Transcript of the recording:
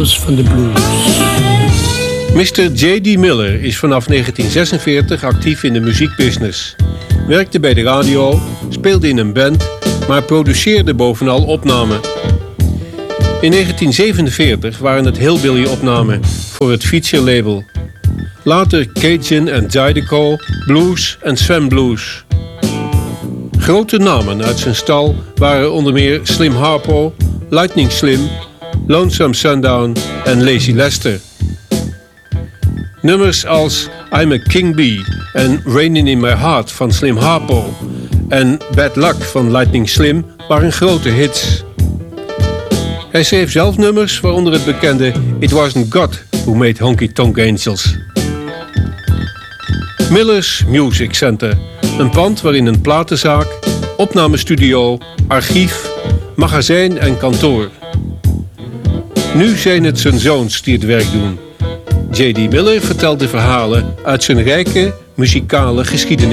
Brothers van de blues. Mr. J.D. Miller is vanaf 1946 actief in de muziekbusiness. Werkte bij de radio, speelde in een band, maar produceerde bovenal opnamen. In 1947 waren het Hillbilly-opnamen voor het feature-label. Later Cajun en Zydeco, Blues en Sven Blues. Grote namen uit zijn stal waren onder meer Slim Harpo, Lightning Slim, Lonesome Sundown en Lazy Lester. Nummers als I'm a King Bee en Raining in My Heart van Slim Harpo en Bad Luck van Lightning Slim waren grote hits. Hij schreef zelf nummers, waaronder het bekende It Wasn't God Who Made Honky Tonk Angels. Miller's Music Center, een pand waarin een platenzaak, opnamestudio, archief, magazijn en kantoor. Nu zijn het zijn zoons die het werk doen. J.D. Miller vertelt de verhalen uit zijn rijke muzikale geschiedenis.